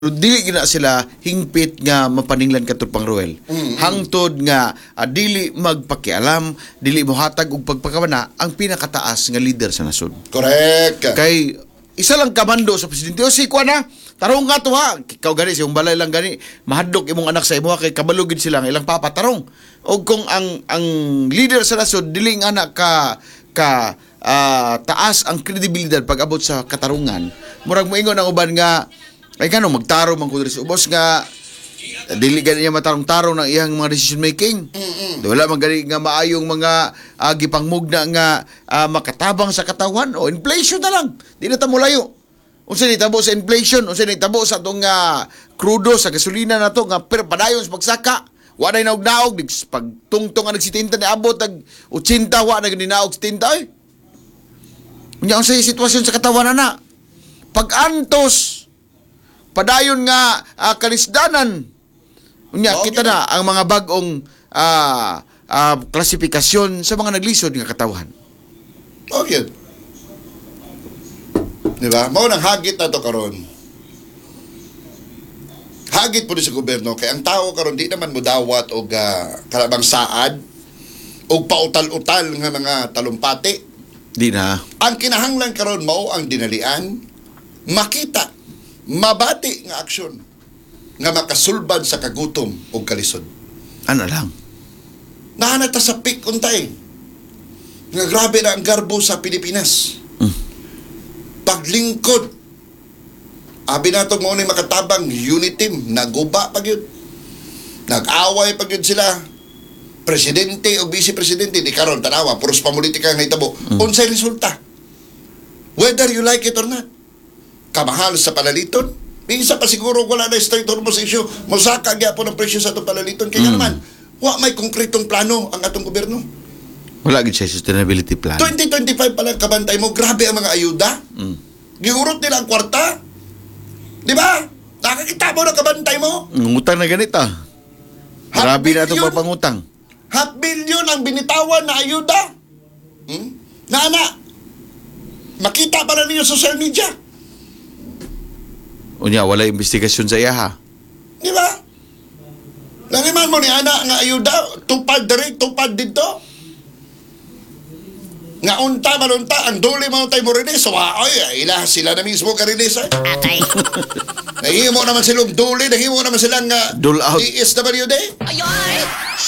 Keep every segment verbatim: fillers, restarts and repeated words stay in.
dili gina sila hingpit nga mapaninglan kadto pang Ruel. Mm-hmm. Hangtod nga ah, dili magpakialam, dili mohatag og pagpakawana ang pinakataas nga leader sa nasod. Correct. Kay isa lang kamando sa presidente o si kuan na tarong nga to ha. Ikaw gani si balay lang gani mahadlok imong anak sa imo kay kabalugid sila nga ilang papa tarong. Og kung ang ang leader sa nasod dili nga anak ka ka ah, taas ang kredibilidad pag abot sa katarungan, murag moingon ang uban nga ay kano magtaro man kuno sa ubos nga dili gani niya matarong-tarong ng iyang mga decision making. Mm-mm. Wala man gani nga maayong mga uh, gipangmugna nga ah, makatabang sa katawan o inflation na lang. Di na ta mulayo. Unsa ni tabo sa inflation, unsa ni tabo sa tong uh, krudo sa gasolina nato nga pero padayon sa pagsaka. Wa na naog-naog pag tungtong ang nagsitinta ni abot tag eighty wa na gani naog sitinta ay. Unya unsa sitwasyon sa katawan na? Pag antos padayon nga uh, kalisdanan. Unya Okay. kita na ang mga bag-ong uh, uh, klasifikasyon sa mga naglisod nga katawan. Okay. Diba? Mao nang hagit na to karon. Hagit po sa gobyerno kay ang tao karon di naman mudawat og uh, kalabang saad og pautal-utal nga mga talumpati. Di na. Ang kinahanglan karon mao ang dinalian, makita, mabati nga aksyon nga makasulbad sa kagutom o kalisod. Ano lang. Nahanata sa peak untay. Nga grabe na ang garbo sa Pilipinas. Mm. Paglingkod. Abi na itong mga makatabang unit team, naguba pag yun. Nag-away pag yun sila. Presidente o vice-presidente, di karon tanawa, puros pamulitika ang naitabo. Mm. Unsay resulta? Whether you like it or not. Kamahal sa palaliton. Minsan pa siguro wala na straight hormone sa issue. Mosaka gyapon ang presyo sa itong palaliton. Kaya Mm. naman, wa may konkretong plano ang atong gobyerno. Wala gid siya sustainability plan. twenty twenty-five pa lang kabantay mo, grabe ang mga ayuda. Mm. Giurot nila ang kwarta. Di ba? Nakakita mo na kabantay mo. Ngutang na ganita. Half Grabe na itong billion. papangutang. Half billion ang binitawan na ayuda. Hmm? Na ana, makita pa na ninyo sa social media. Unya, wala investigasyon sa iya ha. Di ba? Nangiman mo ni ana nga ayuda, tupad diri, tupad dito. Nga unta malunta, ang duli mo tayo mo rin eh. So, ay, ila sila na mismo ka rin eh. Atay. Nahimo naman silang duli, nahimo naman silang uh, Dole out. D S W D. Ayoy!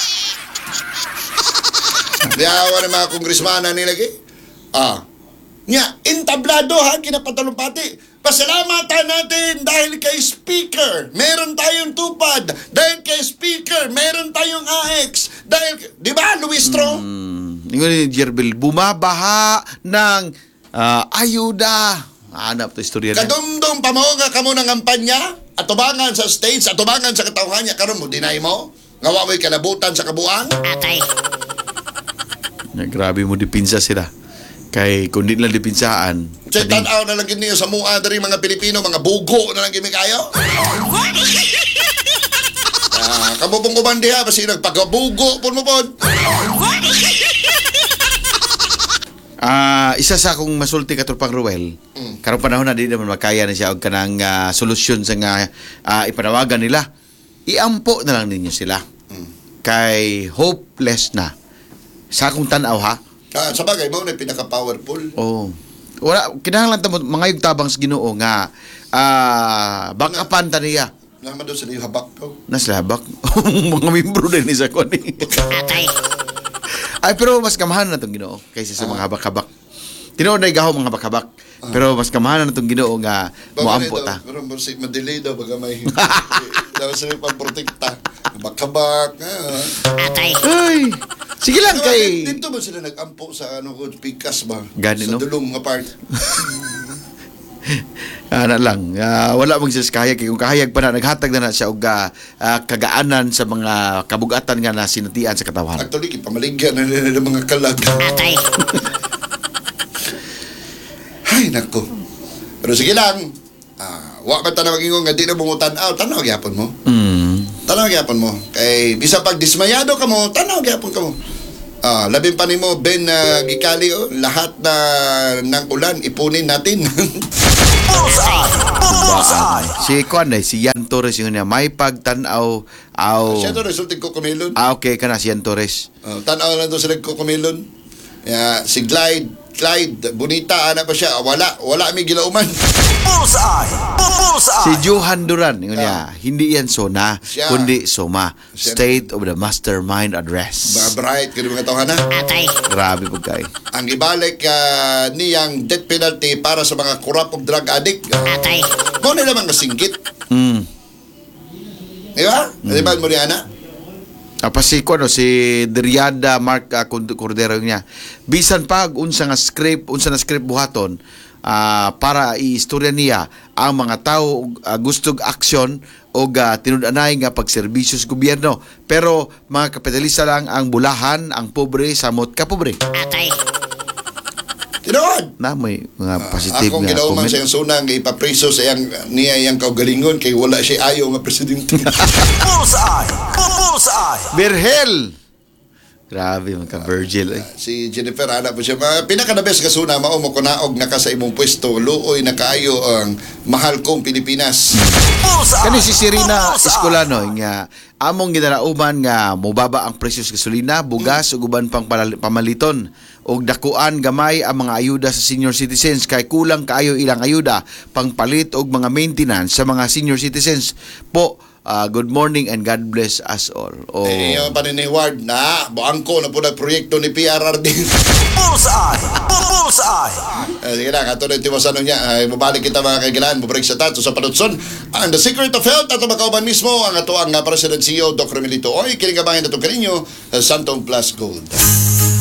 Diyawa ng mga kongresmana nilagi. Ah. Nya, entablado ha, kinapatalumpati. Pasalamatan natin dahil kay Speaker, meron tayong tupad. Dahil kay Speaker, meron tayong A X. Dahil, di ba, Luis Tro? Hmm. Ingon ni Jerbil, bumabaha ng ah, ayuda. Hanap to istorya na. Kadumdum pa mo nga kamo ng kampanya, atubangan sa stage, atubangan sa katawhan niya, karon mo, deny mo? Ngawa mo'y kalabutan sa kabuang? Atay. Na, grabe mo dipinsa sila. Kay kung di lang dipinsaan. Sa tanaw na lang gini sa mua dari mga Pilipino, mga bugo na lang gini kayo. Ah, kamo pong kumandiha basi nagpagabugo pun mo pod. Ah, isa sa akong masulti katulpang Ruel. Mm. Karong panahon na di naman makaya na siya og kanang ah, solusyon sa nga ah, ipanawagan nila. Iampo na lang ninyo sila. Mm. Kay hopeless na. Sa akong tanaw ha. Ah, sa bagay mo na pinaka-powerful. Oh. Wala kinahanglan ta mo mga tabang sa Ginoo nga ah backupan ta niya. Naman doon sa liyo habak ko. Naslabak. Mga membro din ni sa kon. Atay. Ay pero mas kamahan na tong Ginoo kaysa sa mga habak-habak. Tinuod na igaw mga habak-habak. Pero mas kamahan na tong Ginoo nga moampo ta. Pero mo si madelay daw baga may daw sa pagprotekta. Bakabak. Atay. Ay. Sige lang kay Dito ba sila nag-ampo sa ano ko pikas ba? Gani, sa no? dulong nga part. ana lang. Ah, wala mong sis kahayag kay kung kahayag pa na naghatag na na siya og ah, ah, kagaanan sa mga kabugatan nga na sinatian sa katawan. Actually, pamaligyan na nila ng mga kalag. Atay. Ay, nako. Pero sige lang. Ah, wa man tanaw ingon nga di na mo tan-aw, tanaw gyapon mo. Mm. Tanaw gyapon mo. Kay bisa pag dismayado ka mo, tanaw gyapon ka mo. Ah, labing pa nimo Ben uh, Gikali oh, lahat na ng ulan ipunin natin. Pulsar Baan. Si Kwan eh, si Yan Torres yung niya. May pagtanaw. Aw. Siya to resulting ko kumilon. Ah, okay ka na si Yan Torres. Uh, tanaw lang to sila ko kumilon. Yeah, si Clyde, Clyde, bonita ana pa siya. Wala, wala mi gilauman. Si Johan Duran yung niya. Hindi yan Sona, Siya. kundi Soma. Siya. State of the Mastermind Mga Address. bright kini mga tawhan na. Atay. Grabe pagkay. Ang ibalik uh, niyang death penalty para sa mga corrupt of drug addict. Atay. Mo na naman nasinggit. Mm. Di ba? Di ba, Moriana? Tapos si ko no si Deriada Mark uh, Cordero niya. Bisan pa unsa nga script, unsa na script buhaton ah, para iistorya niya ang mga tao uh, gustog aksyon o uh, tinud-anay nga pagserbisyo sa gobyerno. Pero mga kapitalista lang ang bulahan, ang pobre samot kapobre. Atay. Tinood! Na may mga positive Akong nga ginauman comment. sa iyang sunang ipapreso sa iyang niya iyang kaugalingon kay wala siya ayaw nga presidente. Berhel. Grabe mga ka-Virgil. Eh. Si Jennifer ana po siya. Mga pinaka-the-best kasuna mao mo kunaog na ka sa imong pwesto. Luoy na kaayo ang mahal kong Pilipinas. Kani si Serena Escolano nga among ginarauman nga mobaba ang presyo sa gasolina, bugas ug uban pang palal- pamaliton og dakuan gamay ang mga ayuda sa senior citizens kay kulang kaayo ilang ayuda pangpalit og mga maintenance sa mga senior citizens. Po, ah, good morning and God bless us all. Oh. Eh, yung paniniward na, buangko na po na proyekto ni P R R D. Eh, sige na, kato na itiwasan niya. Ay, mabalik kita mga kaigilan, mabalik sa tato sa panutson. Ang The Secret of Health, ato makauban mismo, ang ato ang uh, President C E O, Doc Romelito Oy, kiling kabahin na ito kaninyo, uh, Santong Plus Gold.